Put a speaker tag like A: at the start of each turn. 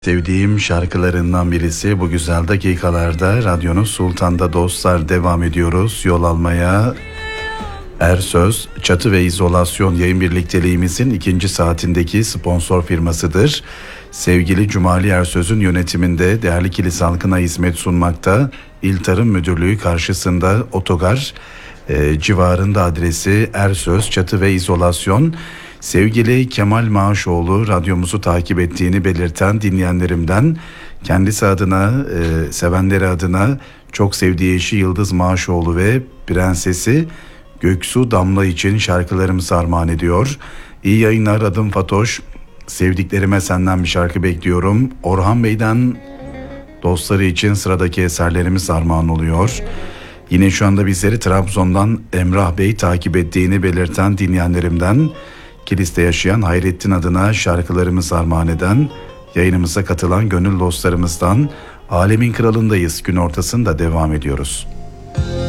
A: Sevdiğim şarkılarından birisi. Bu güzel dakikalarda radyonun Sultan'da dostlar devam ediyoruz yol almaya. Ersöz, çatı ve izolasyon yayın birlikteliğimizin ikinci saatindeki sponsor firmasıdır. Sevgili Cumali Ersöz'ün yönetiminde değerli Kilis halkına hizmet sunmakta. İl Tarım Müdürlüğü karşısında otogar civarında adresi Ersöz, çatı ve izolasyon. Sevgili Kemal Maaşoğlu radyomuzu takip ettiğini belirten dinleyenlerimden, kendisi adına, sevenleri adına çok sevdiği eşi Yıldız Maaşoğlu ve prensesi Göksu Damla için şarkılarımızı armağan ediyor. İyi yayınlar, adım Fatoş. Sevdiklerime senden bir şarkı bekliyorum. Orhan Bey'den dostları için sıradaki eserlerimiz armağan oluyor. Yine şu anda bizleri Trabzon'dan Emrah Bey takip ettiğini belirten dinleyenlerimden, Kilis'te yaşayan Hayrettin adına şarkılarımızı armağan eden, yayınımıza katılan gönül dostlarımızdan Alemin Kralındayız gün ortasında devam ediyoruz.